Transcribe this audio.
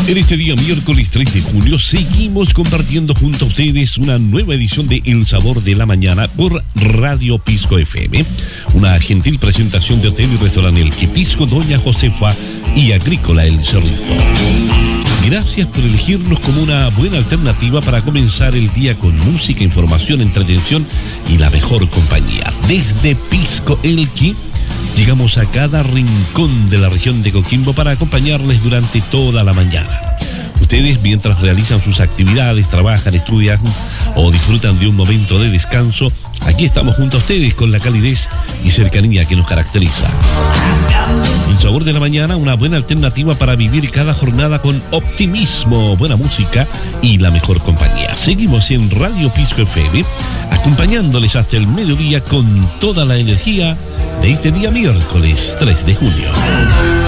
En este día miércoles 3 de julio seguimos compartiendo junto a ustedes una nueva edición de El Sabor de la Mañana por Radio Pisco FM. Una gentil presentación de Hotel y Restaurante El Quipisco, Doña Josefa y Agrícola El Cerrito. Gracias por elegirnos como una buena alternativa para comenzar el día con música, información, entretención y la mejor compañía. Desde Pisco Elqui llegamos a cada rincón de la región de Coquimbo para acompañarles durante toda la mañana. Ustedes, mientras realizan sus actividades, trabajan, estudian o disfrutan de un momento de descanso, aquí estamos junto a ustedes con la calidez y cercanía que nos caracteriza. El Sabor de la Mañana, una buena alternativa para vivir cada jornada con optimismo, buena música y la mejor compañía. Seguimos en Radio Pisco FM, acompañándoles hasta el mediodía con toda la energía de este día miércoles 3 de julio.